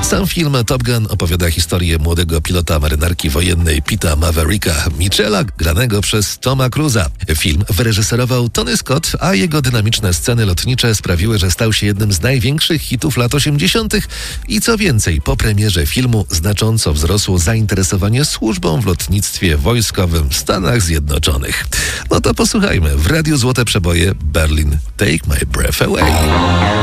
Sam film Top Gun opowiada historię młodego pilota marynarki wojennej Peta Mavericka Mitchella, granego przez Toma Cruise'a. Film wyreżyserował Tony Scott, a jego dynamiczne sceny lotnicze sprawiły, że stał się jednym z największych hitów lat 80. i co więcej, po premierze filmu znacząco wzrosło zainteresowanie służbą w lotnictwie wojskowym w Stanach Zjednoczonych. No to posłuchajmy. W Radiu Złote Przeboje Berlin Take My Breath Away.